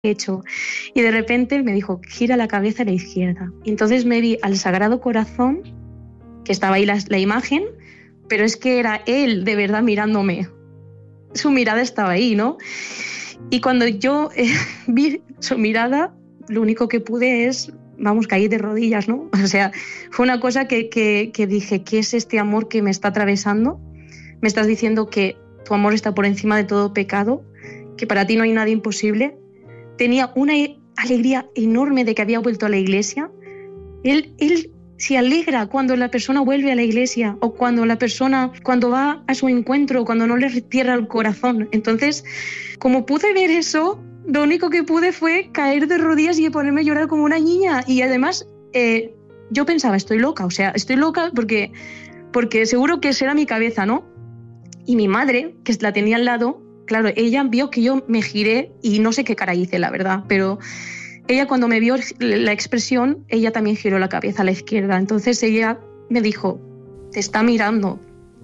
hecho. Y de repente me dijo, gira la cabeza a la izquierda. Y entonces me vi al Sagrado Corazón, que estaba ahí la imagen, pero es que era él de verdad mirándome. Su mirada estaba ahí, ¿no? Y cuando yo vi su mirada, lo único que pude es, caí de rodillas, ¿no? O sea, fue una cosa que dije, ¿qué es este amor que me está atravesando? Me estás diciendo que tu amor está por encima de todo pecado, que para ti no hay nada imposible. Tenía una alegría enorme de que había vuelto a la iglesia. Él se alegra cuando la persona vuelve a la iglesia o cuando va a su encuentro, cuando no le cierra el corazón. Entonces, como pude ver eso, lo único que pude fue caer de rodillas y ponerme a llorar como una niña. Y además, yo pensaba, estoy loca porque seguro que será mi cabeza, ¿no? Y mi madre, que la tenía al lado, claro, ella vio que yo me giré y no sé qué cara hice, la verdad, pero ella cuando me vio la expresión, ella también giró la cabeza a la izquierda. Entonces ella me dijo, te está mirando.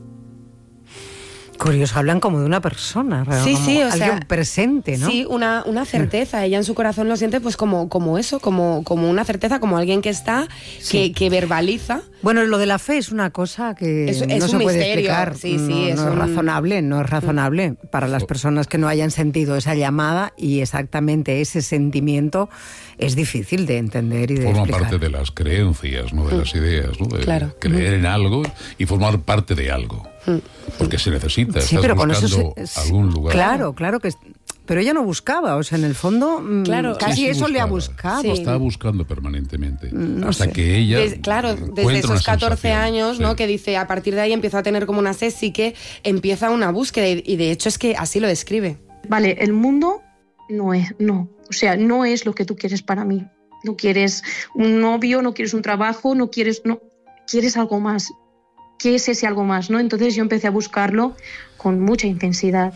Curioso, hablan como de una persona, sí, como sí, o alguien sea, presente, ¿no? Sí, una certeza. Ella en su corazón lo siente pues como eso, como una certeza, como alguien que está, sí, que verbaliza. Bueno, lo de la fe es una cosa que es no se puede misterio. explicar. Sí, no es razonable para las personas que no hayan sentido esa llamada, y exactamente ese sentimiento es difícil de entender y de explicar. Forma parte de las creencias, ¿no? De las ideas, ¿no? De creer en algo y formar parte de algo. Porque se necesita, sí, estás pero buscando con eso algún lugar. Claro que... Pero ella no buscaba, o sea, en el fondo casi sí eso buscaba, le ha buscado. Sí. Estaba buscando permanentemente, no hasta sé. que ella desde esos 14 años, ¿no? Que dice, a partir de ahí empieza a tener como una sed, sí que empieza una búsqueda, y de hecho es que así lo describe. Vale, el mundo no es lo que tú quieres para mí. No quieres un novio, no quieres un trabajo, quieres algo más. ¿Qué es ese algo más, no? Entonces yo empecé a buscarlo con mucha intensidad.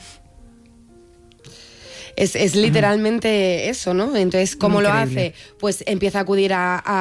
Es literalmente eso, ¿no? Entonces, ¿cómo lo hace? Pues empieza a acudir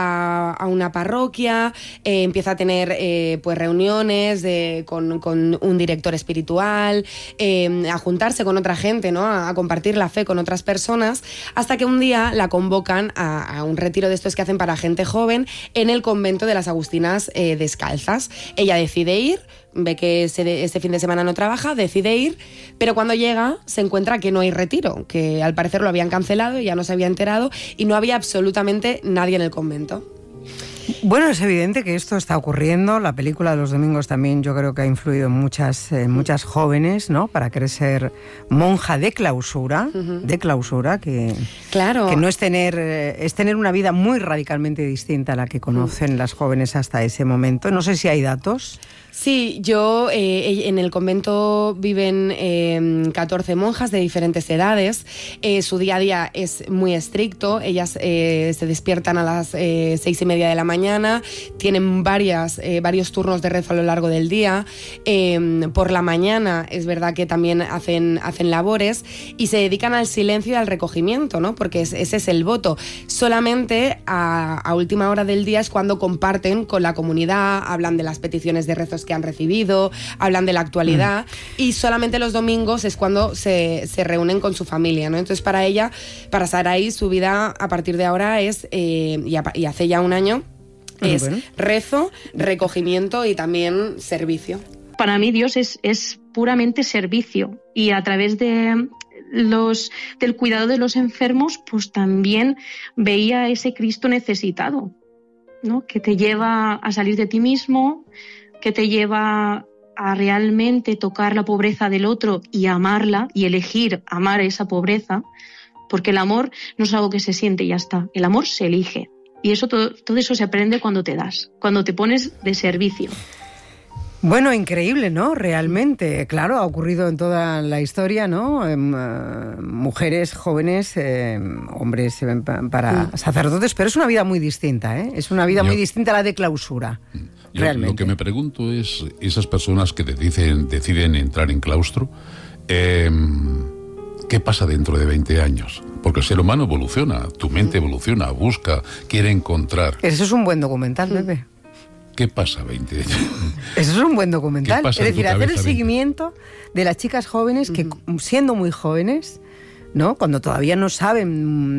a una parroquia, empieza a tener pues reuniones con un director espiritual, a juntarse con otra gente, ¿no? A compartir la fe con otras personas, hasta que un día la convocan a un retiro de estos que hacen para gente joven en el convento de las Agustinas Descalzas. Ella decide ir, ve que este fin de semana no trabaja, decide ir, pero cuando llega se encuentra que no hay retiro, que al parecer lo habían cancelado, ella no se había enterado y no había absolutamente nadie en el convento. Bueno, es evidente que esto está ocurriendo. La película de los domingos también yo creo que ha influido en muchas jóvenes, ¿no? Para querer ser monja de clausura, que no es tener una vida muy radicalmente distinta a la que conocen las jóvenes hasta ese momento. No sé si hay datos. Sí, en el convento viven 14 monjas de diferentes edades. Su día a día es muy estricto. Ellas se despiertan a las 6:30 de la mañana. Tienen varios turnos de rezo a lo largo del día. Por la mañana es verdad que también hacen labores y se dedican al silencio y al recogimiento, ¿no? Porque ese es el voto. Solamente a última hora del día es cuando comparten con la comunidad, hablan de las peticiones de rezos que han recibido, hablan de la actualidad, y solamente los domingos es cuando se reúnen con su familia, ¿no? Entonces para Sarai, su vida a partir de ahora es, y hace ya un año, es rezo, recogimiento y también servicio. Para mí Dios es puramente servicio, y a través del cuidado de los enfermos, pues también veía a ese Cristo necesitado, ¿no? Que te lleva a salir de ti mismo, que te lleva a realmente tocar la pobreza del otro y amarla, y elegir amar esa pobreza, porque el amor no es algo que se siente y ya está, el amor se elige, y eso todo eso se aprende cuando te das, cuando te pones de servicio. Bueno, increíble, ¿no? Realmente, claro, ha ocurrido en toda la historia, ¿no? Mujeres, jóvenes, hombres para sacerdotes, pero es una vida muy distinta, ¿eh? Es una vida muy distinta a la de clausura. Realmente. Lo que me pregunto es, esas personas que deciden entrar en claustro, ¿qué pasa dentro de 20 años? Porque el ser humano evoluciona, tu mente evoluciona, busca, quiere encontrar. Eso es un buen documental, Pepe. ¿Qué pasa 20 años? Eso es un buen documental. Es decir, hacer el 20? seguimiento de las chicas jóvenes que, siendo muy jóvenes, ¿no? Cuando todavía no saben